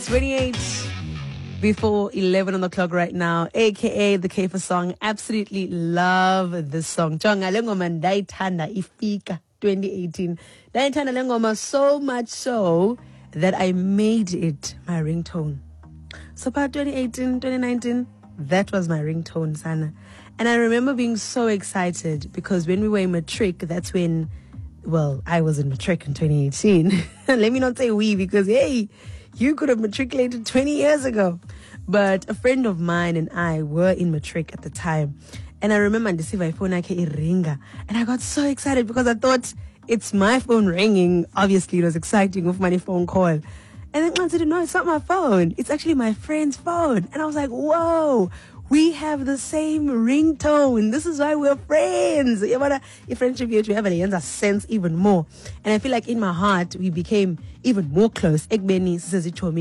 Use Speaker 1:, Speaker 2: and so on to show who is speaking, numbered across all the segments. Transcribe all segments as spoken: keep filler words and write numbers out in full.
Speaker 1: twenty-eight before eleven on the clock right now, aka the K for song. Absolutely love this song. Jonga lengoma ndaithanda ifika twenty eighteen. Ndaithanda lengoma so much so that I made it my ringtone. So about twenty eighteen, twenty nineteen, that was my ringtone, Sana. And I remember being so excited because when we were in matric, that's when, well, I was in matric in twenty eighteen. Let me not say we, because hey, you could have matriculated twenty years ago. But a friend of mine and I were in matric at the time. And I remember my phone ringa. And I got so excited because I thought it's my phone ringing. Obviously, it was exciting with my phone call. And then I said, no, it's not my phone. It's actually my friend's phone. And I was like, whoa, we have the same ringtone. This is why we're friends. If friendship we have a sense even more. And I feel like in my heart, we became even more close. And so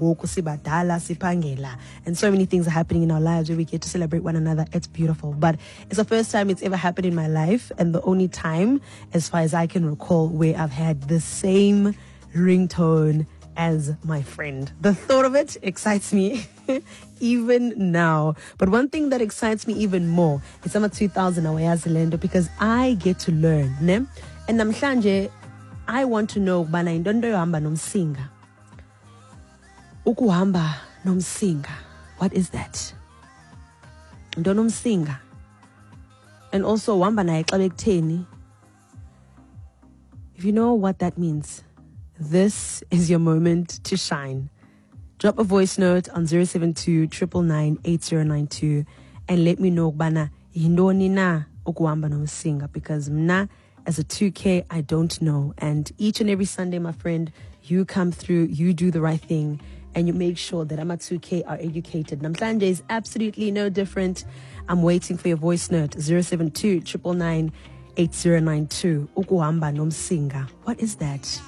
Speaker 1: many things are happening in our lives where we get to celebrate one another. It's beautiful. But it's the first time it's ever happened in my life. And the only time, as far as I can recall, where I've had the same ringtone as my friend. The thought of it excites me even now. But one thing that excites me even more is I'm a two thousand awayazilendo because I get to learn. Ne? And namhlanje, I want to know bana indondo yohamba nomsinga. Ukuhamba nomsinga. What is that? Ndo nomsinga. And also wamba na exabektheni. If you know what that means, this is your moment to shine. Drop a voice note on zero seven two, nine nine nine, eight zero nine two and let me know bana yindoni na ukuhamba nomsinga, because mna as a two K I don't know. And each and every Sunday, my friend, you come through, you do the right thing, and you make sure that I'm a two K are educated. Namhlanje is absolutely no different. I'm waiting for your voice note zero seven two, nine nine nine, eight zero nine two. Ukuhamba nomsinga. What is that?